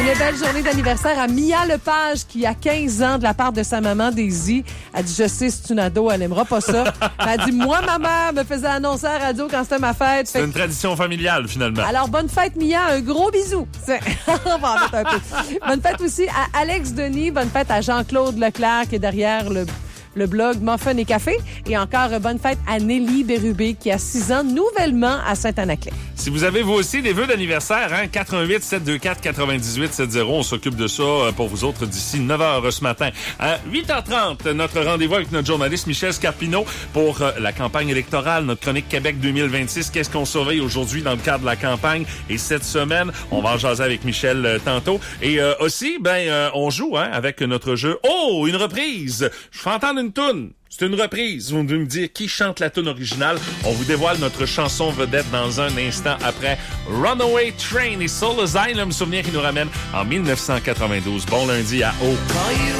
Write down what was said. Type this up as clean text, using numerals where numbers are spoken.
Une belle journée d'anniversaire à Mia Lepage qui a 15 ans de la part de sa maman Daisy. Elle dit, je sais, c'est une ado, elle aimera pas ça. Elle dit, moi, ma mère me faisait annoncer à la radio quand c'était ma fête. C'est une tradition familiale, finalement. Alors, bonne fête, Mia. Un gros bisou. On va en mettre un peu. Bonne fête aussi à Alex Denis. Bonne fête à Jean-Claude Leclerc qui est derrière le blog Muffin et Café. Et encore bonne fête à Nelly Bérubé qui a 6 ans nouvellement à Saint-Anaclet. Si vous avez vous aussi des vœux d'anniversaire, 418-724-9870, on s'occupe de ça pour vous autres d'ici 9h ce matin. À 8h30, notre rendez-vous avec notre journaliste Michel Scarpino pour la campagne électorale, notre chronique Québec 2026. Qu'est-ce qu'on surveille aujourd'hui dans le cadre de la campagne? Et cette semaine, on va en jaser avec Michel tantôt. Et aussi, on joue avec notre jeu. Oh, une reprise! Je fais entendre une toune. C'est une reprise. Vous devez me dire qui chante la toune originale. On vous dévoile notre chanson vedette dans un instant après Runaway Train et Soul Asylum, souvenir qui nous ramène en 1992. Bon lundi à O.